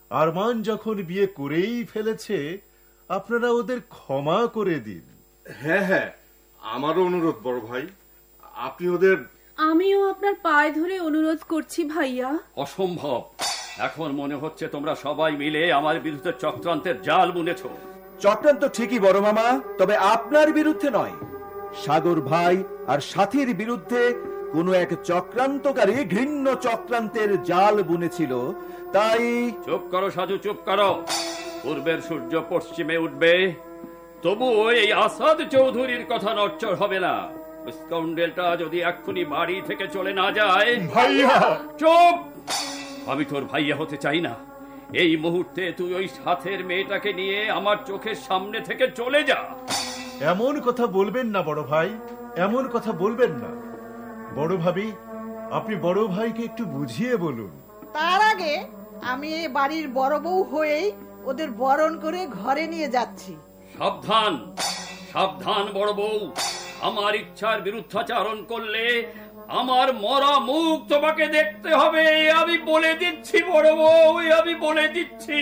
আরমান যখন বিয়ে করেই ফেলেছে, আপনারা ওদের ক্ষমা করে দিন। হ্যাঁ হ্যাঁ, আমারও অনুরোধ বড় ভাই, আপনি ওদের। আমিও আপনার পায়ে ধরে অনুরোধ করছি ভাইয়া। অসম্ভব। এখন মনে হচ্ছে তোমরা সবাই মিলে আমার বিরুদ্ধে চক্রান্তের জাল বুনেছ। চক্রান্ত ঠিকই বড় মামা, তবে আপনার বিরুদ্ধে নয়, সাগর ভাই আর সাথীর বিরুদ্ধে কোন এক চক্রান্তকারী ঘৃণ্য চক্রান্তের জাল বুনেছিল। তাই চুপ করো সাজু, চুপ করো। পূর্বের সূর্য পশ্চিমে উঠবে, তবুও এই আসাদ চৌধুরীর কথা নড়চড় হবে না। স্কাউন্ডেলটা যদি এক্ষুনি বাড়ি থেকে চলে না যায়। ভাইয়া! চুপ! আমি তোর ভাইয়া হতে চাই না। এই মুহূর্তে তুই ওই সাথের মেয়েটাকে নিয়ে আমার চোখের সামনে থেকে চলে যা। এমন কথা বলবেন না বড় ভাই, এমন কথা বলবেন না। বড় ভাবি, আপনি বড় ভাইকে একটু বুঝিয়ে বলুন। তার আগে আমি এই বাড়ির বড় বউ হয়েই ওদের বরণ করে ঘরে নিয়ে যাচ্ছি। সাবধান, সাবধান বড় বউ। আমার ইচ্ছার বিরুদ্ধাচারণ করলে আমার মরা মুখ তোমাকে দেখতে হবে, আমি বলে দিচ্ছি বড় বউ, আমি বলে দিচ্ছি।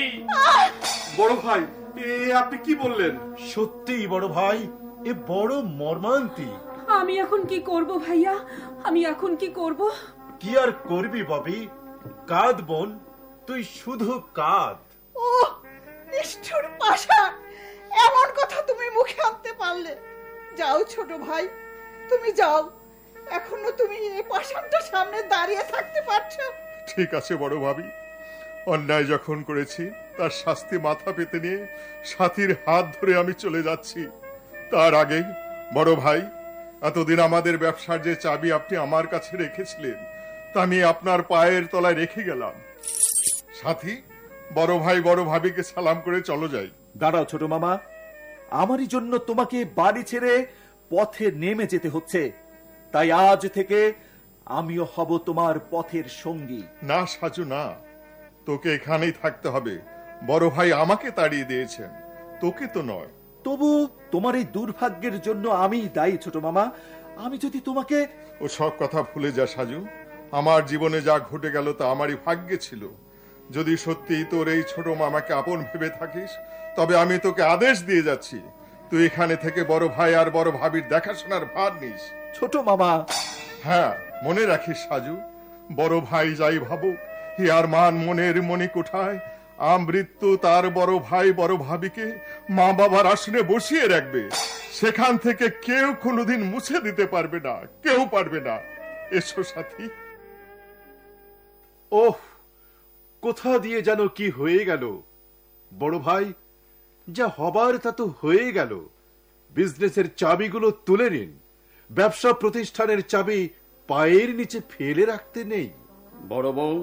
বড় ভাই, আপনি কি বললেন? সত্যি বড় ভাই, এ বড় মর্মান্তিক। আমি এখন কি করব ভাইয়া, আমি এখন কি করব? কি আর করবি ববি? কাঁদ বোন, তুই শুধু কাঁদ। ও নিষ্ঠুর পাষাণ, এমন কথা তুমি মুখে আনতে পারলে? যাও ছোট ভাই, তুমি যাও। এখনো তুমি এই পাষাণটার সামনে দাঁড়িয়ে থাকতে পারছো? ঠিক আছে বড় ভাবি, অন্যায় যখন করেছি তার শাস্তি মাথা পেতে নিয়ে সাথীর হাত ধরে আমি চলে যাচ্ছি। তার আগে বড় ভাই, এতদিন আমাদের ব্যবসার যে চাবি আপনি আমার কাছে রেখেছিলেন তা আমি আপনার পায়ের তলায় রেখে গেলাম। সাথী, বড় ভাই বড় ভাবিকে সালাম করে চলো যাই। দাঁড়াও ছোট মামা, আমারই জন্য তোমাকে বাড়ি ছেড়ে পথে নেমে যেতে হচ্ছে, তাই আজ থেকে আমিও হব তোমার পথের সঙ্গী। না সাজু, না, তোকে এখানেই থাকতে হবে। বড় ভাই আমাকে তাড়িয়ে দিয়েছেন, তোকে তো নয়। তবু তোমার এই দুর্ভাগ্যের জন্য আমি দায়ী ছোট মামা। আমি যদি তোমাকে। ও সব কথা ভুলে যা সাজু, আমার জীবনে যা ঘটে গেল তা আমারই ভাগ্যে ছিল। যদি সত্যি তোর এই ছোট মামাকে আপন ভেবে থাকিস, তবে আমি তোকে আদেশ দিয়ে যাচ্ছি, তুই এখানে থেকে বড় ভাই আর বড় ভাবির দেখাশোনার ভার নিস। ছোট মামা। হ্যাঁ, মনে রাখিস সাজু, বড় ভাই যাই ভাবুক, হে আর মান মনের মণিকোঠায় আমৃত্যু তার বড় ভাই বড় ভাবিকে মা বাবার আসনে বসিয়ে রাখবে। সেখান থেকে কেউ কোনোদিন মুছে দিতে পারবে না, কেউ পারবে না। এসো সাথী। ওহ, কোথা দিয়ে যেন কি হয়ে গেল। বড় ভাই, যা হবার তা তো হয়ে গেল। বিজনেসের চাবিগুলো তুলে নিন। ব্যবসা প্রতিষ্ঠানের চাবি পায়ের নিচে ফেলে রাখতে নেই। বড় বউ,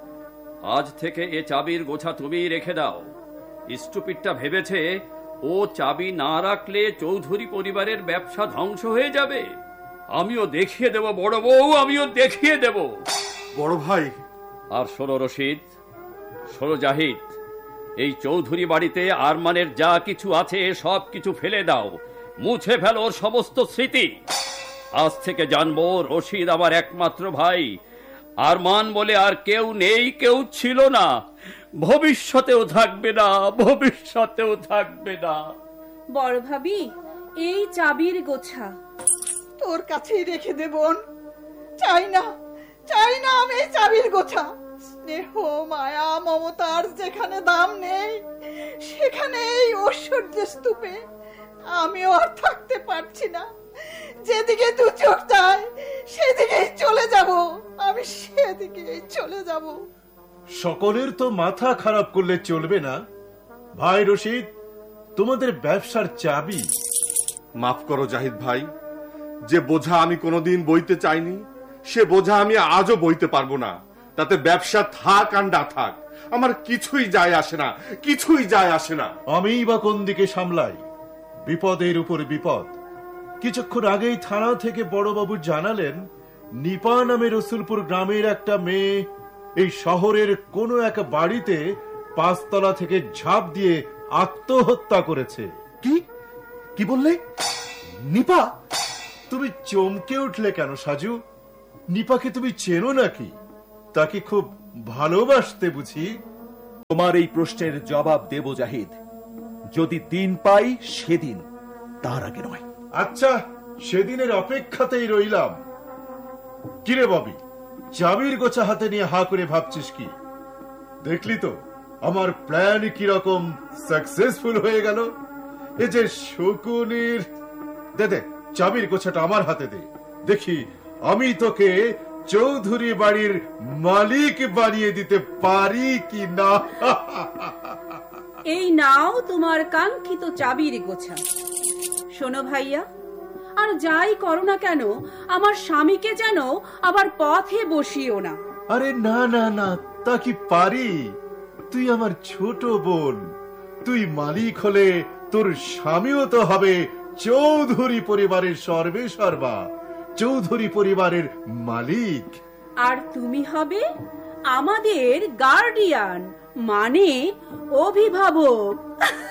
আজ থেকে এ চাবির গোছা তুমি রেখে দাও। স্টুপিডটা ভেবেছে ও চাবি না রাখলে চৌধুরী পরিবারের ব্যবসা ধ্বংস হয়ে যাবে। আমিও দেখিয়ে দেব বড় বউ, আমিও দেখিয়ে দেব। বড় ভাই। আর শোনো রশিদ, শোনো জাহিদ, এই চৌধুরী বাড়িতে আরমানের যা কিছু আছে সব কিছু ফেলে দাও, মুছে ফেলো ওর সমস্ত স্মৃতি। আজ থেকে জানবো রশিদ আমার একমাত্র ভাই। আরমান বলে আর কেউ নেই, কেউ ছিল না, ভবিষ্যতেও থাকবে না, ভবিষ্যতেও থাকবে না। বড় ভাবি, এই চাবির গোছা তোর কাছেই রেখে দে বোন। চাই না, চাই না আমি এই চাবির গোছা। স্নেহ মায়া মমতার যেখানে দাম নেই, সেখানে এই ঐশ্বর্যের স্তূপে আমিও আর থাকতে পারছি না। যেদিকে দু চোখ যায় সেদিকেই চলে যাব, আমি সেদিকেই চলে যাব। সকলের তো মাথা খারাপ করলে চলবে না। ভাই রশিদ, তোমাদের ব্যবসার চাবি। মাফ করো জাহিদ ভাই, যে বোঝা আমি কোনোদিন বইতে চাইনি সে বোঝা আমি আজও বইতে পারবো না। তাতে ব্যবসা থাক আর না থাক, আমার কিছুই যায় আসে না, কিছুই যায় আসে না। আমিই বা কোন দিকে সামলাই? বিপদের উপর বিপদ। কিছুক্ষণ আগেই থানা থেকে বড়বাবু জানালেন নিপা নামে রসুলপুর গ্রামের একটা মেয়ে এই শহরের কোন এক বাড়িতে 5 তলা থেকে ঝাঁপ দিয়ে আত্মহত্যা করেছে। কি কি বললে? নিপা? তুমি চমকে উঠলে কেন সাজু? নিপাকে তুমি চেনো নাকি? তাকে খুব ভালোবাসতে বুঝি? তোমার এই প্রশ্নের জবাব দেব জাহিদ, যদি দিন পাই সেদিন, তার আগে নয়। আচ্ছা, সেদিনের অপেক্ষাতেই রইলাম। কিরে ববি, চাবির গোছা হাতে নিয়ে হা করে ভাবছিস কি? দেখলি তো আমার প্ল্যান কিরকম সাকসেসফুল হয়ে গেল। এই যে শকুনির, দে দে চাবির গোছাটা আমার হাতে দে, দেখি আমি তোকে চৌধুরী বাড়ির মালিক বানিয়ে দিতে পারি কি না। এই নাও তোমার কাঙ্ক্ষিত চাবির গোছা। শোনো ভাইয়া, আর যাই করো না কেন আমার স্বামীকে যেন আবার পথে বসিও না। আরে না না না, তা কি পারি? তুই আমার ছোট বোন, তুই মালিক হলে তোর স্বামীও তো হবে চৌধুরী পরিবারের সর্বে সর্বা, চৌধুরী পরিবারের মালিক। আর তুমি হবে আমাদের গার্ডিয়ান, মানে অভিভাবক।